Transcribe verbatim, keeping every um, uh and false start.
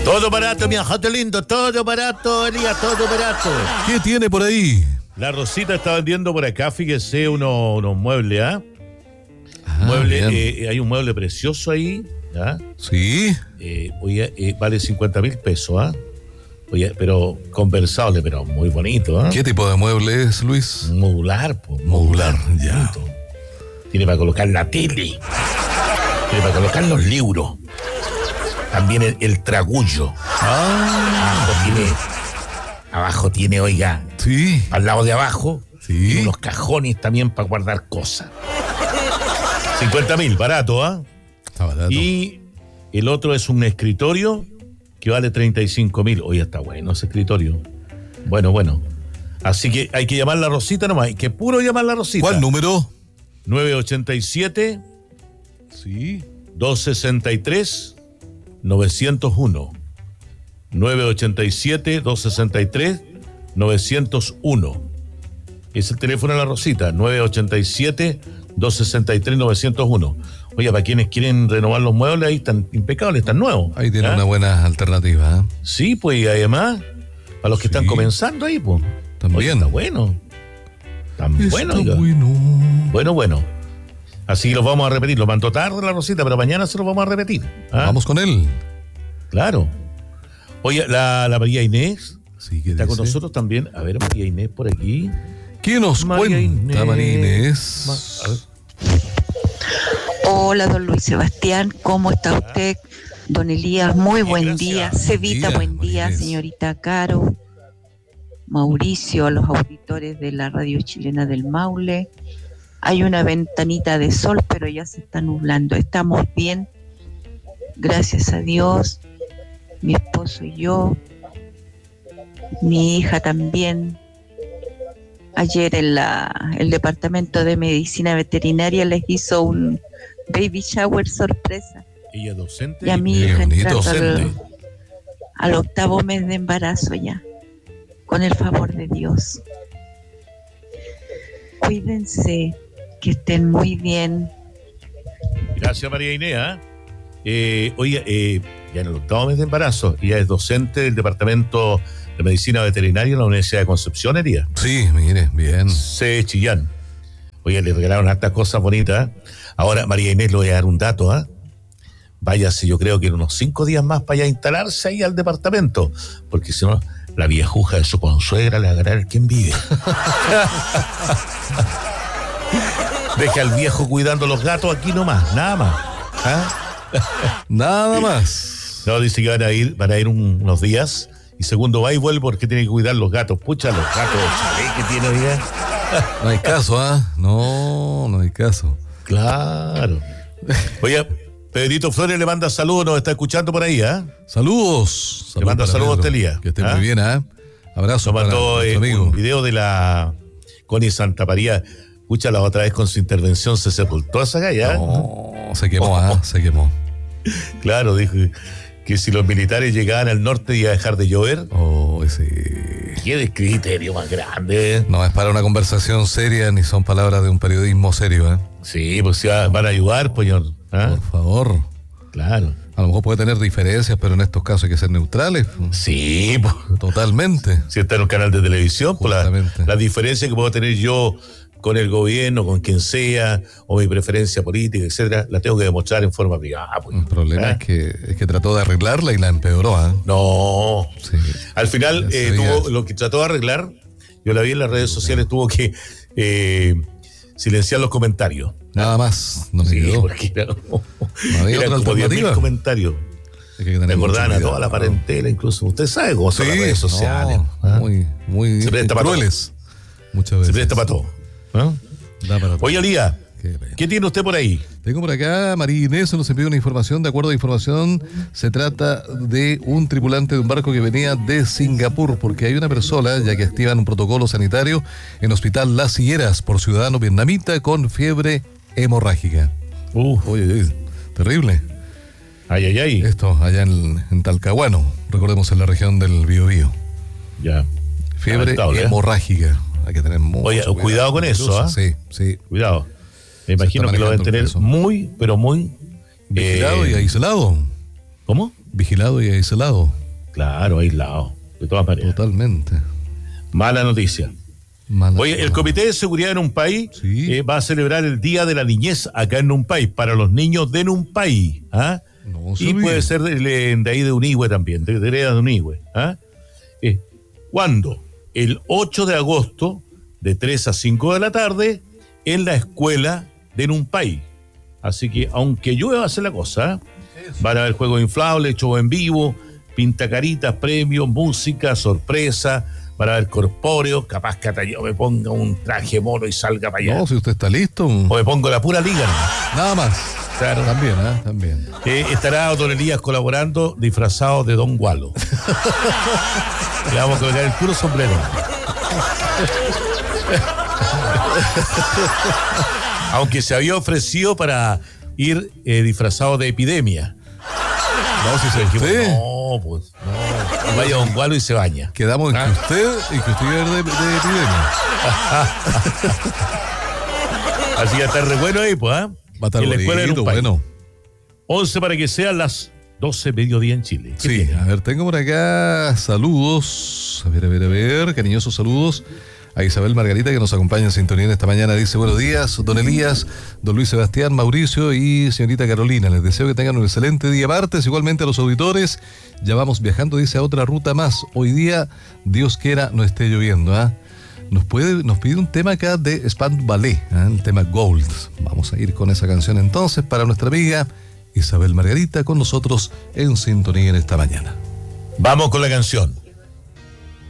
Todo barato, mi ajote lindo, todo barato, Elías, todo barato. ¿Qué tiene por ahí? La Rosita está vendiendo por acá, fíjese, unos, unos muebles, ¿ah? Ah, mueble, bien. eh, hay un mueble precioso ahí, ¿ah? Sí. Eh, oye, eh, vale cincuenta mil pesos, ¿ah? Oye, pero conversable, pero muy bonito, ¿ah? ¿Qué tipo de mueble es, Luis? Modular, pues. Modular, ya. bonito. Tiene para colocar la tele. Tiene para colocar los libros. También el, el tragullo. Ah, Abajo tiene, abajo tiene, oiga, sí. al lado de abajo, Sí. y unos cajones también para guardar cosas. cincuenta mil, barato, ¿ah? Está barato. Y el otro es un escritorio que vale treinta y cinco mil. Oye, está bueno ese escritorio. Bueno, bueno. Así que hay que llamar la Rosita nomás. Hay que puro llamar la Rosita. ¿Cuál número? nueve ochenta y siete, Sí. doscientos sesenta y tres, novecientos uno. nueve ochenta y siete, doscientos sesenta y tres, novecientos uno. Es el teléfono de la Rosita, nueve ochenta y siete, doscientos sesenta y tres, novecientos uno. Oye, para quienes quieren renovar los muebles, ahí están impecables, están nuevos. Ahí tiene ¿Ah? una buena alternativa. ¿eh? Sí, pues, y además, para los que Sí. están comenzando ahí, pues. También. Oye, está bueno. Tan Está bueno, oiga. bueno. Bueno, bueno. Así los vamos a repetir. Lo mandó tarde la Rosita, pero mañana se lo vamos a repetir. ¿Ah? Vamos con él. Claro. Oye, la, la María Inés Sí, ¿qué está dice? con nosotros también. A ver, María Inés por aquí. ¿Qué nos María cuenta Inés. María Inés? Ma- a ver. Hola, don Luis Sebastián, ¿cómo está usted? Don Elías, muy Bien, buen gracias. día. Cevita, Día, buen día. María Inés. Señorita Caro, Mauricio, a los auditores de la radio chilena del Maule. Hay una ventanita de sol, pero ya se está nublando. Estamos bien, gracias a Dios. Mi esposo y yo, mi hija también. Ayer en la, el departamento de medicina veterinaria les hizo un baby shower sorpresa. Ella es docente. Y a mi Qué hija bonito, entrando al, docente. al octavo mes de embarazo ya, con el favor de Dios. Cuídense, que estén muy bien. Gracias, María Inés. ¿ah? Eh, oye, eh, ya en el octavo mes de embarazo, ella es docente del Departamento de Medicina Veterinaria en la Universidad de Concepción, Elías. Sí, mire, bien. C de Chillán. Oye, le regalaron hartas cosas bonitas. Ahora, María Inés, le voy a dar un dato, ¿ah? Váyase, yo creo que en unos cinco días más para ya instalarse ahí al departamento, porque si no, la viejuja de su consuegra le va a agarrar quien vive. Deja al viejo cuidando los gatos aquí nomás, nada más. ¿Ah? Nada más. No, dice que van a ir, van a ir un- unos días. Y segundo, va y vuelve porque tiene que cuidar los gatos. Pucha, los gatos de chalet que tiene hoy día. No hay caso, ¿ah? No, no hay caso. Claro. Oye, Pedrito Flores le manda saludos, nos está escuchando por ahí, ¿ah? Saludos. Le manda para saludos a Pedro. Telía. Que esté ¿Ah? muy bien, ¿ah? Abrazo Nos para mandó nuestro eh, amigo. un video de la Connie Santaparía. Escucha, la otra vez con su intervención se sepultó esa galla. No, se quemó, ¿ah? Se quemó. Claro, dijo que si los militares llegaban al norte iba a dejar de llover. Oh, ese... Qué descriterio más grande. No es para una conversación seria ni son palabras de un periodismo serio, ¿eh? Sí, pues sí, van a ayudar, pues, señor. ¿Ah? Por favor. Claro. A lo mejor puede tener diferencias, pero en estos casos hay que ser neutrales. Sí, pues. Totalmente. Si está en un canal de televisión, pues la, Justamente. la diferencia que puedo tener yo con el gobierno, con quien sea, o mi preferencia política, etcétera, la tengo que demostrar en forma privada. Pues. El problema ¿Ah? es que, es que trató de arreglarla y la empeoró, ¿ah? No. Sí. Al final, Ya eh, sabía. tuvo lo que trató de arreglar, yo la vi en las redes sociales, tuvo que eh, silenciar los comentarios. Nada más. No me Sí, quedó. porque era, No había eran otra como diez mil alternativa. comentarios. Hay que tener Me acordaban mucho a toda la cuidado. parentela, incluso. Usted sabe cómo son Sí, las redes sociales. no, ¿ah? muy, muy Se presta para crueles. Muchas veces. Se presta para todo. ¿ah? Da para todo. Oye, Elías, Qué pena. ¿qué tiene usted por ahí? Tengo por acá, María Inés nos envió una información. De acuerdo a información, se trata de un tripulante de un barco que venía de Singapur, porque hay una persona, ya que activan un protocolo sanitario en Hospital Las Higueras por ciudadano vietnamita con fiebre hemorrágica. Uh, Oye, oye, terrible. ay, ay, ay. Esto allá en, en Talcahuano, recordemos en la región del Biobío. Ya. Fiebre Lamentable, ¿eh? hemorrágica. Hay que tener mucho Oye, cuidado con eso, ¿ah? Sí, sí. Cuidado. Me imagino está que lo deben manejando tener el peso. muy, pero muy... Vigilado eh, y aislado. ¿Cómo? Vigilado y aislado. Claro, aislado, de todas maneras. Totalmente. Mala noticia. Mala Oye, el Comité de Seguridad de Numpay sí. eh, va a celebrar el Día de la Niñez acá en Numpay, para los niños de Numpay. ¿Ah? No, y puede ser de, de ahí de Unihue también, de Hereda de Unihue. ¿Ah? Eh, ¿Cuándo? El ocho de agosto, de tres a cinco de la tarde, en la escuela de Numpay. Así que, aunque llueva, va a ser la cosa. ¿eh? Van a haber juegos inflables, show en vivo, pintacaritas, premios, música, sorpresa. Para ver corpóreos, capaz que hasta yo me ponga un traje mono y salga para allá. No, si usted está listo. O me pongo la pura liga. Nada más. Claro. También, ¿eh? También. Eh, estará Don Elías colaborando disfrazado de Don Gualo. Le vamos a colocar el puro sombrero. Aunque se había ofrecido para ir eh, disfrazado de Epidemia. No, si se usted. No, pues. No. Vaya Don Gualo y se baña. Quedamos en ¿Ah? que usted y que usted iba a ir de, de Epidemia. Así que está re bueno ahí, pues. ¿eh? Va a estar en la escuela de bonito, Numpay. bueno. once para que sean las doce mediodía en Chile. ¿Qué Sí, tiene? a ver, tengo por acá saludos. A ver, a ver, a ver, cariñosos saludos a Isabel Margarita, que nos acompaña en sintonía en esta mañana. Dice, buenos días, don Elías, don Luis Sebastián, Mauricio y señorita Carolina. Les deseo que tengan un excelente día. Martes, igualmente a los auditores. Ya vamos viajando, dice, a otra ruta más. Hoy día, Dios quiera, no esté lloviendo. ¿eh? Nos puede, nos pide un tema acá de Spandau Ballet, ¿eh? El tema Gold. Vamos a ir con esa canción entonces para nuestra amiga Isabel Margarita con nosotros en sintonía en esta mañana. Vamos con la canción.